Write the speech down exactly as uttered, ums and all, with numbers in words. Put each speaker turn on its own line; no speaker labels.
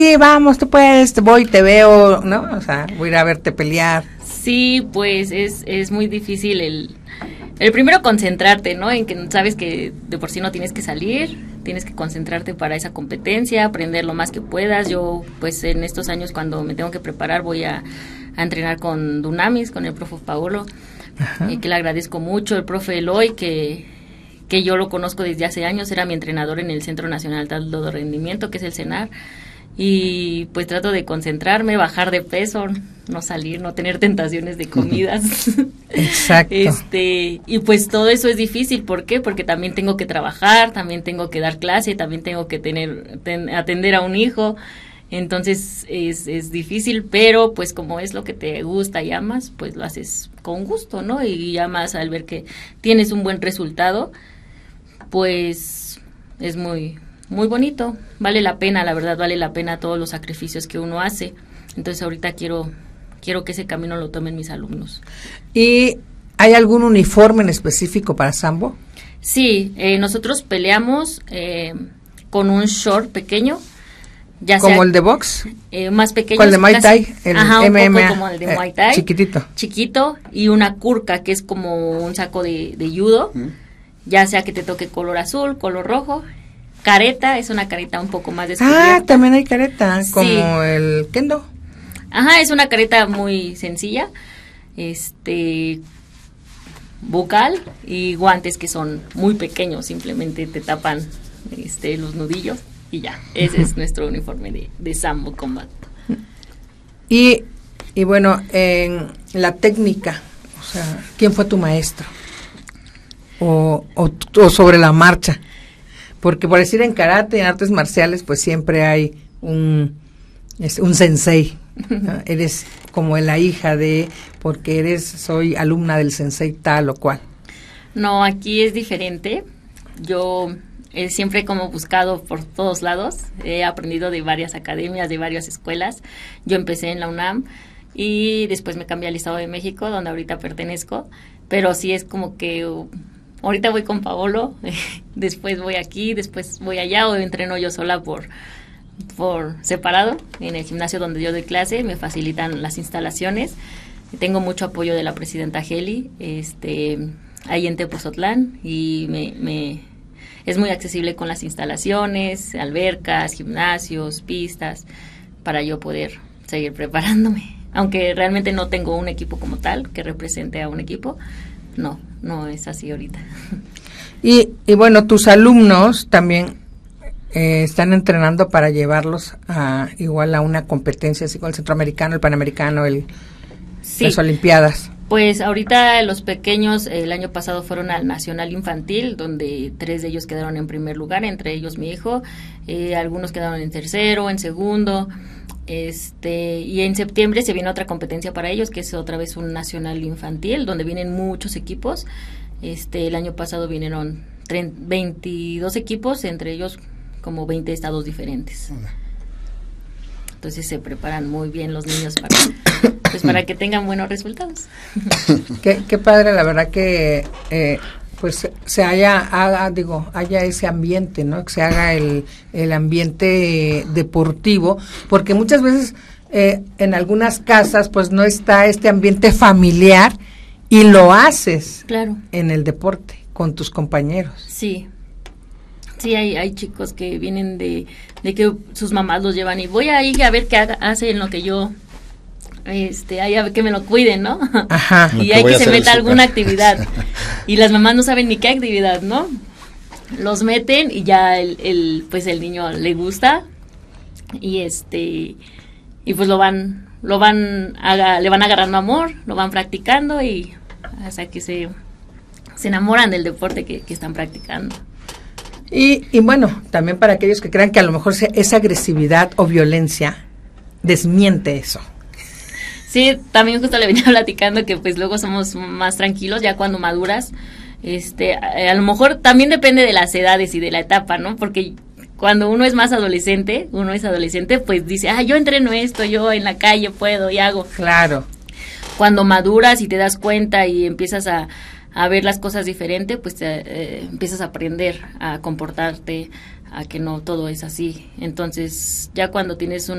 sí, vamos, tú puedes, te voy, te veo, ¿no? O sea, voy a ir a verte pelear.
Sí, pues es, es muy difícil el, el primero concentrarte, ¿no? En que sabes que de por sí no tienes que salir, tienes que concentrarte para esa competencia, aprender lo más que puedas. Yo, pues en estos años cuando me tengo que preparar voy a, a entrenar con Dunamis, con el profe Paolo, eh, que le agradezco mucho, el profe Eloy, que, que yo lo conozco desde hace años, era mi entrenador en el Centro Nacional de Alto Rendimiento, que es el CENAR. Y pues trato de concentrarme, bajar de peso, no salir, no tener tentaciones de comidas.
Exacto.
Este, y pues todo eso es difícil, ¿por qué? Porque también tengo que trabajar, también tengo que dar clase, también tengo que tener ten, atender a un hijo. Entonces es, es difícil, pero pues como es lo que te gusta y amas, pues lo haces con gusto, ¿no? Y amas al ver que tienes un buen resultado, pues es muy muy bonito, vale la pena, la verdad vale la pena todos los sacrificios que uno hace. Entonces ahorita quiero quiero que ese camino lo tomen mis alumnos.
¿Y hay algún uniforme en específico para sambo?
Sí, eh, nosotros peleamos eh, con un short pequeño, ya
como
sea,
el de box,
eh, más pequeño,
¿cuál de Muay Thai? El
ajá,
M M A,
un poco como el de Muay Thai,
eh, chiquitito,
chiquito, y una curca que es como un saco de, de judo, ¿Mm? Ya sea que te toque color azul, color rojo. Careta, es una careta un poco más descubierta.
Ah, también hay careta,
sí.
Como el kendo.
Ajá, es una careta muy sencilla, este, bucal y guantes que son muy pequeños, simplemente te tapan este los nudillos y ya, ese es nuestro uniforme de, de Sambo Combat.
Y, y bueno, en la técnica, o sea, ¿quién fue tu maestro? O, o, o sobre la marcha. Porque por decir en karate, en artes marciales, pues siempre hay un, es un sensei, ¿no? Eres como la hija de, porque eres, soy alumna del sensei tal o cual.
No, aquí es diferente. Yo eh, siempre he como buscado por todos lados, he aprendido de varias academias, de varias escuelas. Yo empecé en la UNAM y después me cambié al Estado de México, donde ahorita pertenezco, pero sí es como que... Uh, ahorita voy con Paolo, después voy aquí, después voy allá, o entreno yo sola por, por separado, en el gimnasio donde yo doy clase, me facilitan las instalaciones, tengo mucho apoyo de la presidenta Geli, este, ahí en Tepozotlán, y me, me, es muy accesible con las instalaciones, albercas, gimnasios, pistas, para yo poder seguir preparándome, aunque realmente no tengo un equipo como tal, que represente a un equipo. No, no es así ahorita.
Y, y bueno, tus alumnos también eh, están entrenando para llevarlos a igual a una competencia, así como el centroamericano, el panamericano, el, sí. Las olimpiadas.
Pues ahorita los pequeños el año pasado fueron al Nacional Infantil, donde tres de ellos quedaron en primer lugar, entre ellos mi hijo, eh, algunos quedaron en tercero, en segundo. Este, y en septiembre se viene otra competencia para ellos, que es otra vez un nacional infantil, donde vienen muchos equipos. Este, el año pasado vinieron veintidós equipos, entre ellos como veinte estados diferentes. Entonces se preparan muy bien los niños para, pues, para que tengan buenos resultados.
Qué, qué padre, la verdad que eh, pues se haya, haga, digo, haya ese ambiente, ¿no? Que se haga el, el ambiente deportivo, porque muchas veces eh, en algunas casas pues no está este ambiente familiar y lo haces
claro. En
el deporte con tus compañeros.
Sí, sí, hay, hay chicos que vienen de, de que sus mamás los llevan y voy a ir a ver qué haga, hacen lo que yo... este, hay a ver que me lo cuiden, ¿no?
Ajá.
Y hay que se meta alguna actividad. Y las mamás no saben ni qué actividad, ¿no? Los meten y ya el, el pues el niño le gusta y este y pues lo van lo van a, le van agarrando amor, lo van practicando y hasta que se se enamoran del deporte que, que están practicando.
Y, y bueno, también para aquellos que crean que a lo mejor esa agresividad o violencia, desmiente eso.
Sí, también justo le venía platicando que pues luego somos más tranquilos ya cuando maduras, este, a, a lo mejor también depende de las edades y de la etapa, ¿no? Porque cuando uno es más adolescente, uno es adolescente, pues dice, ah, yo entreno esto, yo en la calle puedo y hago.
Claro.
Cuando maduras y te das cuenta y empiezas a, a ver las cosas diferente, pues te, eh, empiezas a aprender a comportarte, a que no todo es así. Entonces, ya cuando tienes un